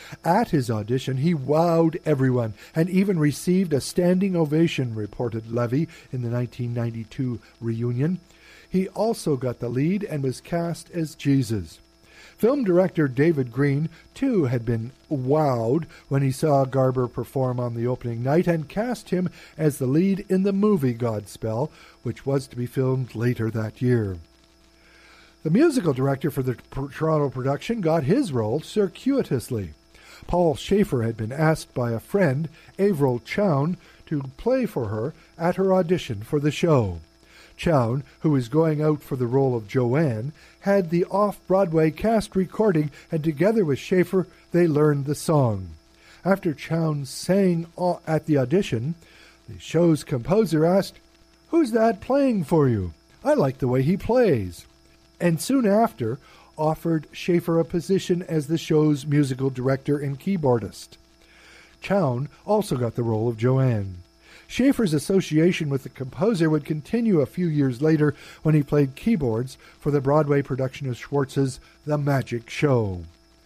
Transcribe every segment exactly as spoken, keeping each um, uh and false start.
At his audition, he wowed everyone and even received a standing ovation, reported Levy in the nineteen ninety-two reunion. He also got the lead and was cast as Jesus. Film director David Green, too, had been wowed when he saw Garber perform on the opening night and cast him as the lead in the movie Godspell, which was to be filmed later that year. The musical director for the Toronto production got his role circuitously. Paul Schaefer had been asked by a friend, Avril Chown, to play for her at her audition for the show. Chown, who was going out for the role of Joanne, had the off-Broadway cast recording, and together with Schaefer, they learned the song. After Chown sang at the audition, the show's composer asked, "Who's that playing for you? I like the way he plays," and soon after offered Schaefer a position as the show's musical director and keyboardist. Chown also got the role of Joanne. Schaefer's association with the composer would continue a few years later when he played keyboards for the Broadway production of Schwartz's The Magic Show.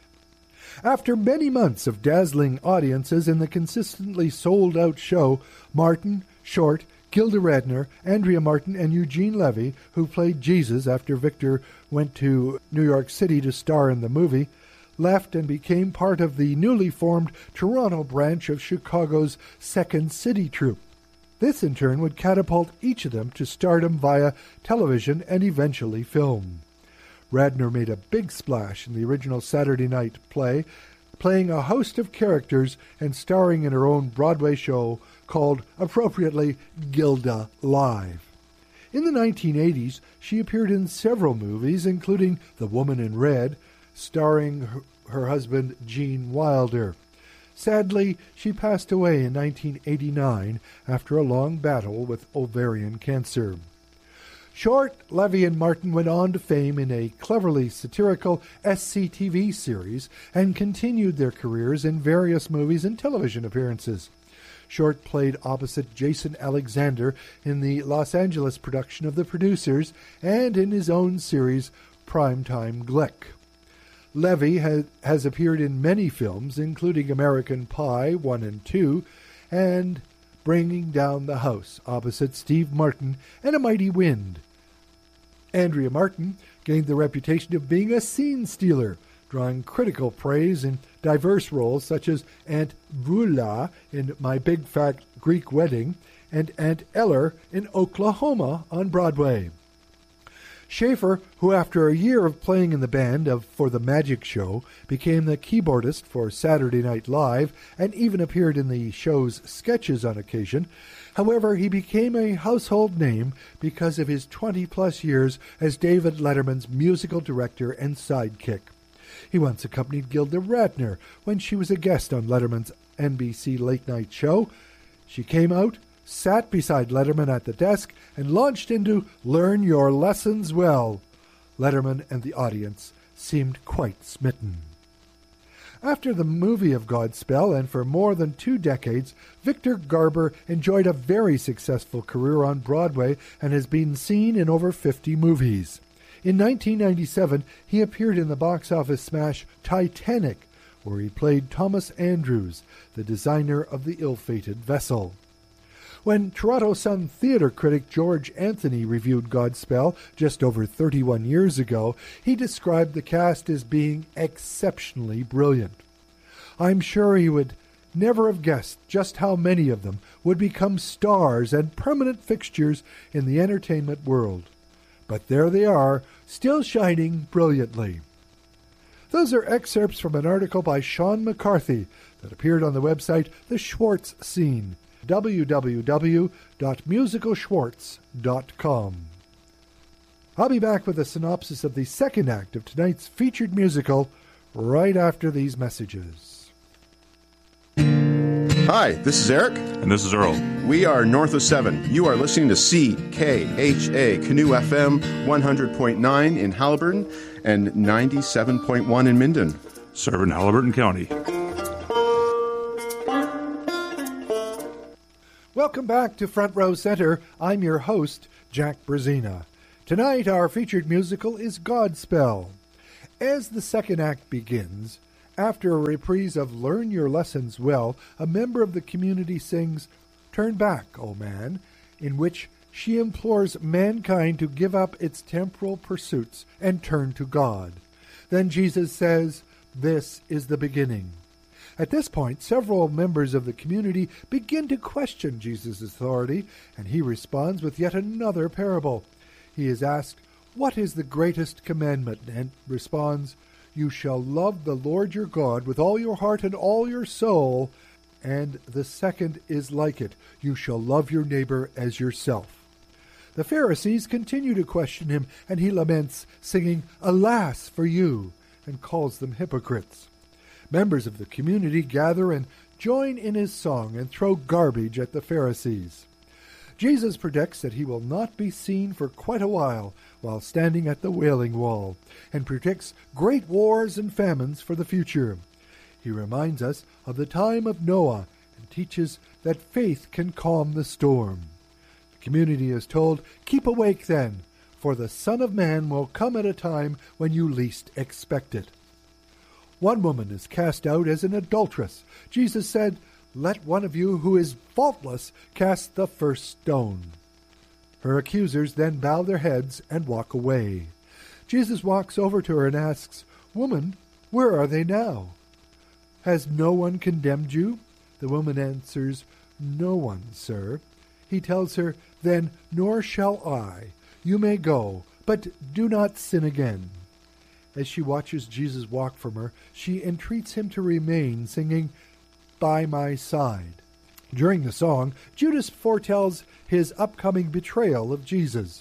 After many months of dazzling audiences in the consistently sold-out show, Martin, Short, Gilda Radner, Andrea Martin, and Eugene Levy, who played Jesus after Victor went to New York City to star in the movie, left and became part of the newly formed Toronto branch of Chicago's Second City Troupe. This, in turn, would catapult each of them to stardom via television and eventually film. Radner made a big splash in the original Saturday night play, playing a host of characters and starring in her own Broadway show called, appropriately, Gilda Live. In the nineteen eighties, she appeared in several movies, including The Woman in Red, starring her, her husband Gene Wilder. Sadly, she passed away in nineteen eighty-nine after a long battle with ovarian cancer. Short, Levy, and Martin went on to fame in a cleverly satirical S C T V series and continued their careers in various movies and television appearances. Short played opposite Jason Alexander in the Los Angeles production of The Producers and in his own series Primetime Glick. Levy has, has appeared in many films, including American Pie one and two, and Bringing Down the House, opposite Steve Martin and A Mighty Wind. Andrea Martin gained the reputation of being a scene stealer, drawing critical praise in diverse roles such as Aunt Beulah in My Big Fat Greek Wedding and Aunt Eller in Oklahoma on Broadway. Schaefer, who after a year of playing in the band of For the Magic Show, became the keyboardist for Saturday Night Live and even appeared in the show's sketches on occasion. However, he became a household name because of his twenty-plus years as David Letterman's musical director and sidekick. He once accompanied Gilda Radner when she was a guest on Letterman's N B C late-night show. She came out, sat beside Letterman at the desk, and launched into Learn Your Lessons Well. Letterman and the audience seemed quite smitten. After the movie of Godspell, and for more than two decades, Victor Garber enjoyed a very successful career on Broadway and has been seen in over fifty movies. In nineteen ninety-seven, he appeared in the box office smash Titanic, where he played Thomas Andrews, the designer of the ill-fated vessel. When Toronto Sun theater critic George Anthony reviewed Godspell just over thirty-one years ago, he described the cast as being exceptionally brilliant. I'm sure he would never have guessed just how many of them would become stars and permanent fixtures in the entertainment world. But there they are, still shining brilliantly. Those are excerpts from an article by Sean McCarthy that appeared on the website The Schwartz Scene, w w w dot musical schwartz dot com. I'll be back with a synopsis of the second act of tonight's featured musical right after these messages. Hi, this is Eric. And this is Earl. We are North of seven. You are listening to C K H A Canoe F M one hundred point nine in Haliburton and ninety-seven point one in Minden. Serving Haliburton County. Welcome back to Front Row Center. I'm your host, Jack Brazina. Tonight, our featured musical is Godspell. As the second act begins, After a reprise of Learn Your Lessons Well, a member of the community sings Turn Back, O Man, in which she implores mankind to give up its temporal pursuits and turn to God. Then Jesus says, This is the beginning. At this point, several members of the community begin to question Jesus' authority, and he responds with yet another parable. He is asked, What is the greatest commandment? And responds, You shall love the Lord your God with all your heart and all your soul, and the second is like it, You shall love your neighbor as yourself. The Pharisees continue to question him, and he laments, singing, Alas for you, and calls them hypocrites. Members of the community gather and join in his song and throw garbage at the Pharisees. Jesus predicts that he will not be seen for quite a while while standing at the Wailing Wall, and predicts great wars and famines for the future. He reminds us of the time of Noah and teaches that faith can calm the storm. The community is told, Keep awake then, for the Son of Man will come at a time when you least expect it. One woman is cast out as an adulteress. Jesus said, Let one of you who is faultless cast the first stone. Her accusers then bow their heads and walk away. Jesus walks over to her and asks, Woman, where are they now? Has no one condemned you? The woman answers, No one, sir. He tells her, Then nor shall I. You may go, but do not sin again. As she watches Jesus walk from her, she entreats him to remain, singing, By my side. During the song, Judas foretells his upcoming betrayal of Jesus.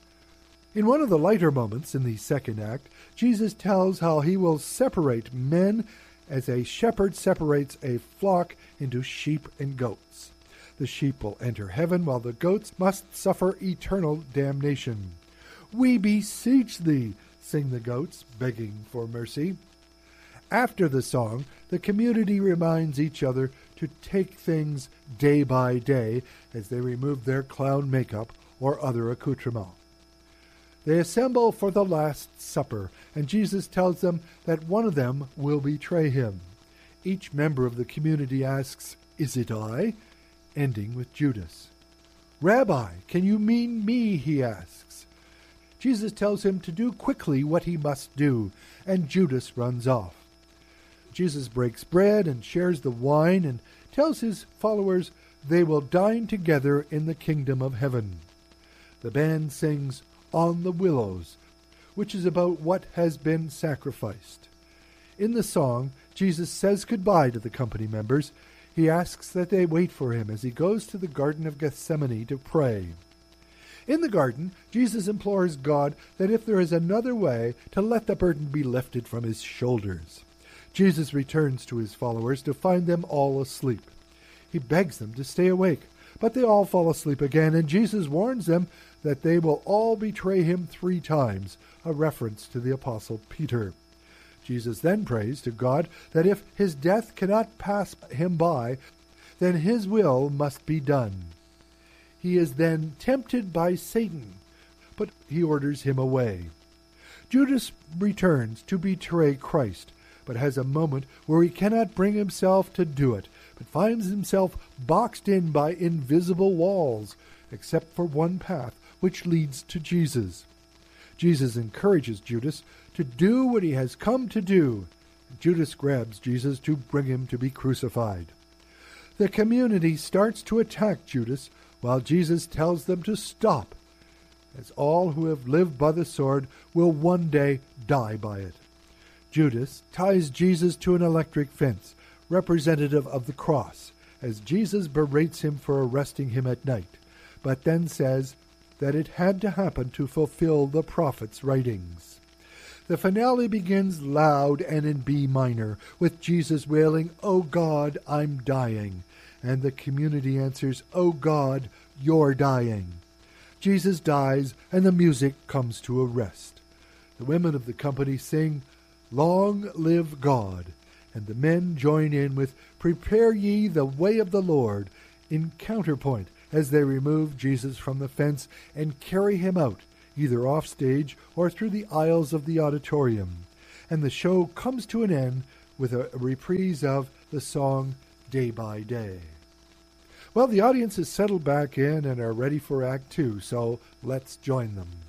In one of the lighter moments in the second act, Jesus tells how he will separate men as a shepherd separates a flock into sheep and goats. The sheep will enter heaven, while the goats must suffer eternal damnation. We beseech thee, sing the goats, begging for mercy. After the song, the community reminds each other to take things day by day as they remove their clown makeup or other accoutrement. They assemble for the Last Supper, and Jesus tells them that one of them will betray him. Each member of the community asks, Is it I? Ending with Judas. Rabbi, can you mean me? He asks. Jesus tells him to do quickly what he must do, and Judas runs off. Jesus breaks bread and shares the wine and tells his followers they will dine together in the kingdom of heaven. The band sings On the Willows, which is about what has been sacrificed. In the song, Jesus says goodbye to the company members. He asks that they wait for him as he goes to the Garden of Gethsemane to pray. In the garden, Jesus implores God that if there is another way, to let the burden be lifted from his shoulders. Jesus returns to his followers to find them all asleep. He begs them to stay awake, but they all fall asleep again, and Jesus warns them that they will all betray him three times, a reference to the Apostle Peter. Jesus then prays to God that if his death cannot pass him by, then his will must be done. He is then tempted by Satan, but he orders him away. Judas returns to betray Christ, but has a moment where he cannot bring himself to do it, but finds himself boxed in by invisible walls, except for one path, which leads to Jesus. Jesus encourages Judas to do what he has come to do. Judas grabs Jesus to bring him to be crucified. The community starts to attack Judas, while Jesus tells them to stop, as all who have lived by the sword will one day die by it. Judas ties Jesus to an electric fence, representative of the cross, as Jesus berates him for arresting him at night, but then says that it had to happen to fulfill the prophet's writings. The finale begins loud and in B minor, with Jesus wailing, "Oh God, I'm dying," and the community answers, "Oh God, you're dying." Jesus dies, and the music comes to a rest. The women of the company sing, "Long live God," and the men join in with "Prepare ye the way of the Lord," in counterpoint as they remove Jesus from the fence and carry him out, either off stage or through the aisles of the auditorium. And the show comes to an end with a reprise of the song Day by Day. Well, the audience has settled back in and are ready for Act Two, so let's join them.